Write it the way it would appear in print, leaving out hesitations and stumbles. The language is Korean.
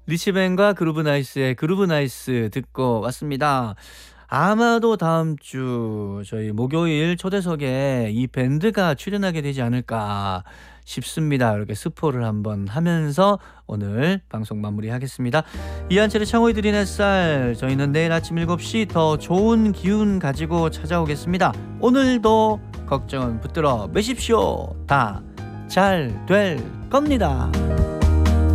리치벤과 그루브나이스의 그루브나이스 듣고 왔습니다. 아마도 다음 주 저희 목요일 초대석에 이 밴드가 출연하게 되지 않을까 싶습니다. 이렇게 스포를 한번 하면서 오늘 방송 마무리하겠습니다. 이한철의 창호이 드린 햇살, 저희는 내일 아침 7시 더 좋은 기운 가지고 찾아오겠습니다. 오늘도 걱정은 붙들어 매십시오. 다 잘 될 겁니다.